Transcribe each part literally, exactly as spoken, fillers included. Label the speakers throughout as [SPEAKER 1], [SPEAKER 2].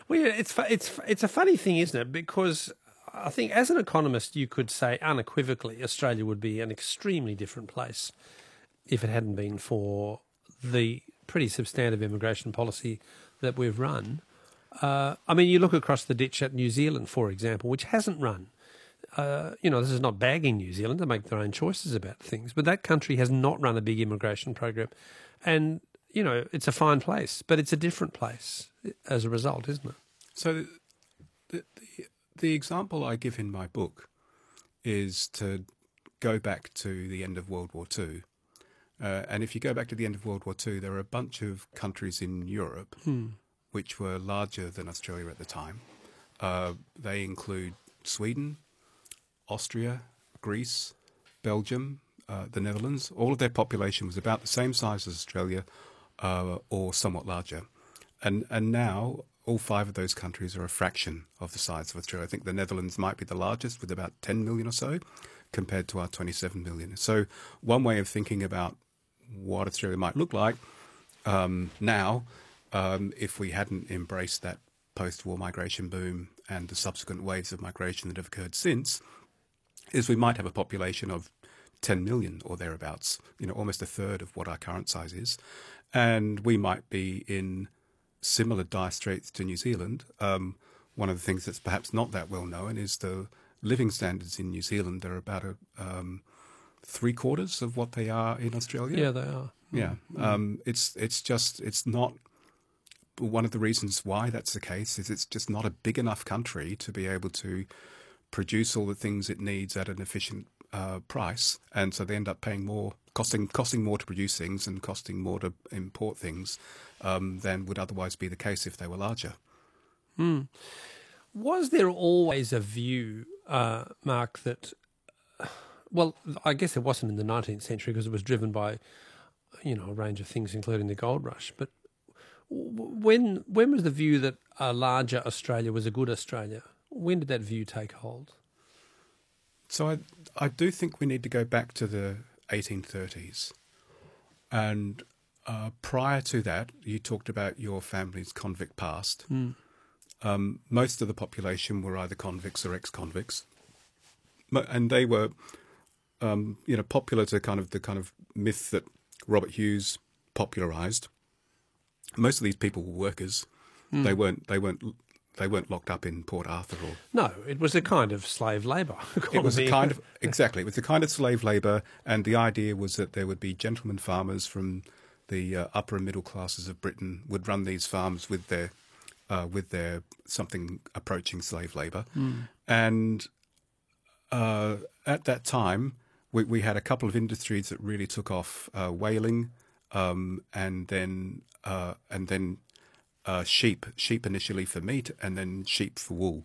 [SPEAKER 1] Well, yeah, it's fu- it's it's a funny thing, isn't it? Because I think as an economist, you could say unequivocally Australia would be an extremely different place if it hadn't been for the pretty substantive immigration policy that we've run. Uh, I mean, you look across the ditch at New Zealand, for example, which hasn't run. Uh, you know, this is not bagging New Zealand to make their own choices about things, but that country has not run a big immigration program. And, you know, it's a fine place, but it's a different place as a result, isn't it?
[SPEAKER 2] So the, the, the example I give in my book is to go back to the end of World War Two. Uh, and if you go back to the end of World War Two, there are a bunch of countries in Europe
[SPEAKER 1] Hmm.
[SPEAKER 2] which were larger than Australia at the time. Uh, they include Sweden, Austria, Greece, Belgium, uh, the Netherlands. All of their population was about the same size as Australia, uh, or somewhat larger. And and now all five of those countries are a fraction of the size of Australia. I think the Netherlands might be the largest with about ten million or so compared to our twenty-seven million. So one way of thinking about what Australia might look like um, now, um, if we hadn't embraced that post-war migration boom and the subsequent waves of migration that have occurred since, is we might have a population of ten million or thereabouts, you know, almost a third of what our current size is. And we might be in similar dire straits to New Zealand. Um, one of the things that's perhaps not that well known is the living standards in New Zealand are about a, um, three quarters of what they are in Australia.
[SPEAKER 1] Yeah, they are.
[SPEAKER 2] Yeah.
[SPEAKER 1] Mm.
[SPEAKER 2] Um, it's, it's just, it's not, one of the reasons why that's the case is it's just not a big enough country to be able to produce all the things it needs at an efficient uh, price, and so they end up paying more, costing costing more to produce things and costing more to import things um, than would otherwise be the case if they were larger.
[SPEAKER 1] Mm. Was there always a view, uh, Mark, that, well, I guess it wasn't in the nineteenth century because it was driven by, you know, a range of things, including the gold rush, but when when was the view that a larger Australia was a good Australia? When did that view take hold?
[SPEAKER 2] So I, I do think we need to go back to the eighteen thirties. And uh, prior to that, you talked about your family's convict past.
[SPEAKER 1] Mm.
[SPEAKER 2] Um, most of the population were either convicts or ex-convicts. And they were, um, you know, popular to kind of the kind of myth that Robert Hughes popularised. Most of these people were workers. Mm. They weren't. They weren't. They weren't locked up in Port Arthur. Or
[SPEAKER 1] no, it was a kind of slave labour.
[SPEAKER 2] It was a kind of exactly. It was a kind of slave labour, and the idea was that there would be gentlemen farmers from the uh, upper and middle classes of Britain would run these farms with their uh, with their something approaching slave labour,
[SPEAKER 1] mm.
[SPEAKER 2] and uh, at that time we, we had a couple of industries that really took off: uh, whaling, um, and then uh, and then. Uh, sheep, sheep initially for meat, and then sheep for wool,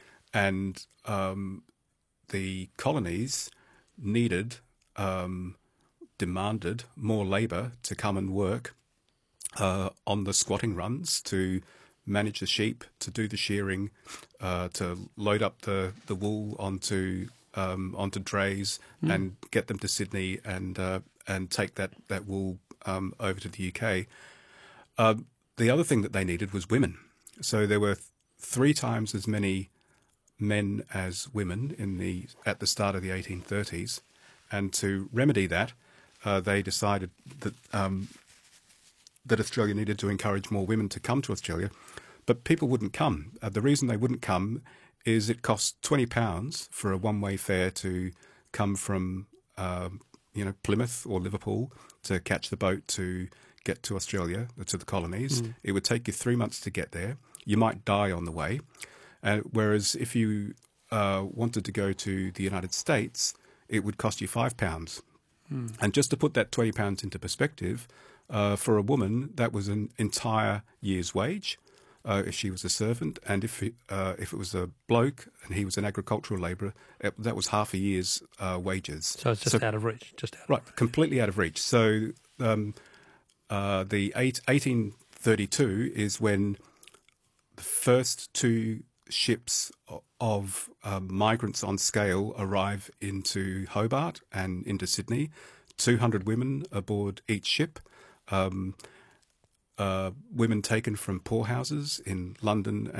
[SPEAKER 2] and um, the colonies needed, um, demanded more labour to come and work uh, on the squatting runs, to manage the sheep, to do the shearing, uh, to load up the, the wool onto um, onto drays mm. and get them to Sydney and uh, and take that that wool um, over to the U K. Uh, The other thing that they needed was women. So there were th- three times as many men as women in the at the start of the eighteen thirties. And to remedy that, uh, they decided that um, that Australia needed to encourage more women to come to Australia. But people wouldn't come. Uh, the reason they wouldn't come is it cost twenty pounds for a one-way fare to come from uh, you know Plymouth or Liverpool to catch the boat to get to Australia, to the colonies. Mm. It would take you three months to get there. You might die on the way. Uh, whereas if you uh, wanted to go to the United States, it would cost you five pounds. Mm. And just to put that twenty pounds into perspective, uh, for a woman, that was an entire year's wage uh, if she was a servant. And if uh, if it was a bloke and he was an agricultural labourer, it, that was half a year's uh, wages.
[SPEAKER 1] So it's just so, out of reach. Just out of
[SPEAKER 2] right,
[SPEAKER 1] reach.
[SPEAKER 2] Completely out of reach. So um, Uh, the eight, eighteen thirty-two is when the first two ships of uh, migrants on scale arrive into Hobart and into Sydney. two hundred women aboard each ship. Um, uh, women taken from poorhouses in London